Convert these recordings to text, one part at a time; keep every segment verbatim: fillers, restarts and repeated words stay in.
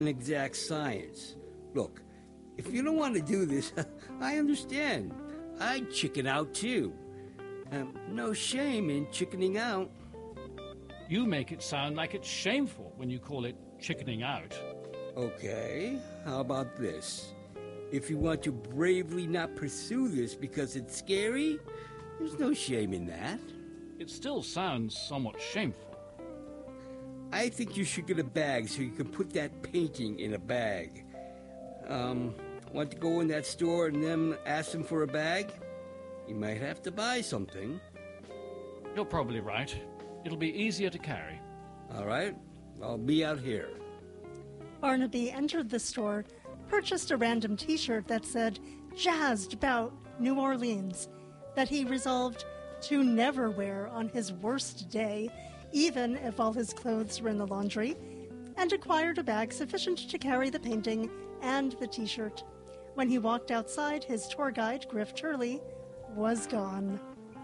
an exact science. Look, if you don't want to do this, I understand. I'd chicken out too. Um, no shame in chickening out. You make it sound like it's shameful when you call it chickening out. Okay, how about this? If you want to bravely not pursue this because it's scary, there's no shame in that. It still sounds somewhat shameful. I think you should get a bag so you can put that painting in a bag. Um, want to go in that store and then ask them for a bag? You might have to buy something. You're probably right. It'll be easier to carry. All right, I'll be out here. Barnaby entered the store, purchased a random t-shirt that said, "Jazzed about New Orleans," that he resolved to never wear on his worst day, even if all his clothes were in the laundry, and acquired a bag sufficient to carry the painting and the t-shirt. When he walked outside, his tour guide, Griff Turley, was gone.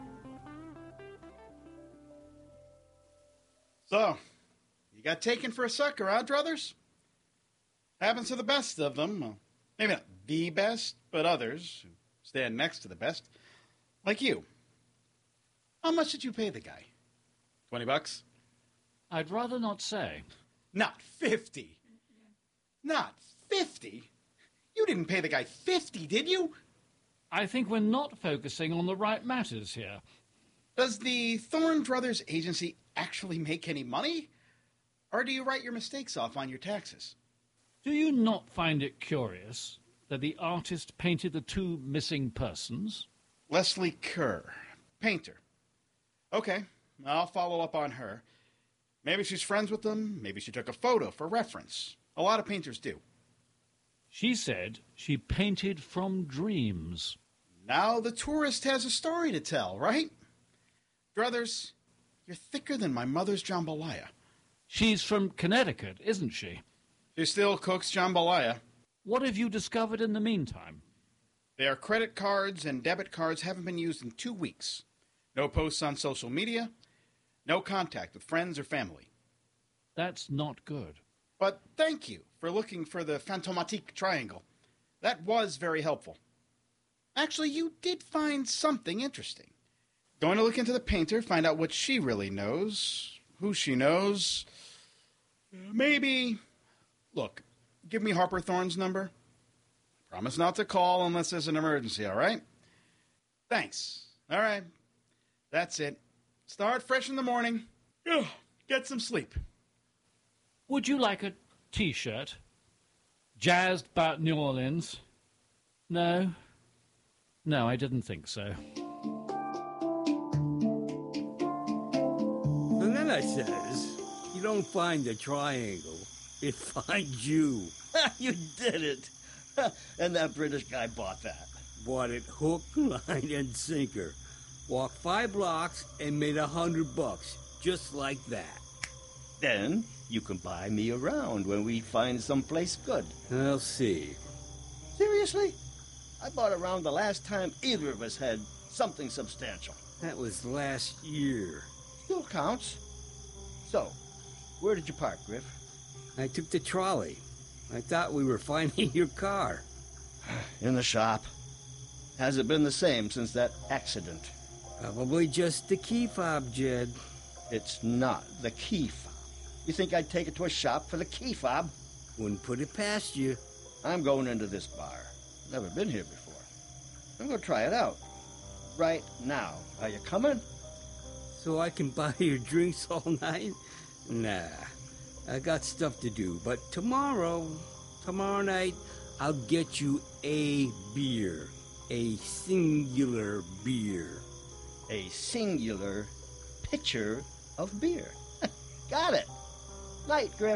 So, you got taken for a sucker, huh, Druthers? Happens to the best of them. Well, maybe not the best, but others who stand next to the best. Like you. How much did you pay the guy? Twenty bucks? I'd rather not say. Not fifty. Not fifty? You didn't pay the guy fifty, did you? I think we're not focusing on the right matters here. Does the Thorne Druthers agency actually make any money? Or do you write your mistakes off on your taxes? Do you not find it curious that the artist painted the two missing persons? Leslie Kerr, painter. Okay, I'll follow up on her. Maybe she's friends with them. Maybe she took a photo for reference. A lot of painters do. She said she painted from dreams. Now the tourist has a story to tell, right? Druthers, you're thicker than my mother's jambalaya. She's from Connecticut, isn't she? She still cooks jambalaya. What have you discovered in the meantime? Their credit cards and debit cards haven't been used in two weeks. No posts on social media. No contact with friends or family. That's not good. But thank you for looking for the Fantomatique triangle. That was very helpful. Actually, you did find something interesting. Going to look into the painter, find out what she really knows, who she knows. Maybe... Look, give me Harper Thorne's number. Promise not to call unless there's an emergency, all right? Thanks. All right. That's it. Start fresh in the morning. Ugh, get some sleep. Would you like a T-shirt? Jazzed about New Orleans? No? No, I didn't think so. And then I says, you don't find the triangle, it finds you. You did it. And that British guy bought that. Bought it hook, line, and sinker. Walked five blocks and made a hundred bucks, just like that. Then you can buy me around when we find someplace good. I'll see. Seriously? I bought around the last time either of us had something substantial. That was last year. Still counts. So, where did you park, Griff? I took the trolley. I thought we were finding your car. In the shop. Has it been the same since that accident? Probably just the key fob, Jed. It's not the key fob. You think I'd take it to a shop for the key fob? Wouldn't put it past you. I'm going into this bar. Never been here before. I'm going to try it out. Right now. Are you coming? So I can buy your drinks all night? Nah. I got stuff to do, but tomorrow, tomorrow night, I'll get you a beer. A singular beer. A singular pitcher of beer. Got it. Night, Griff.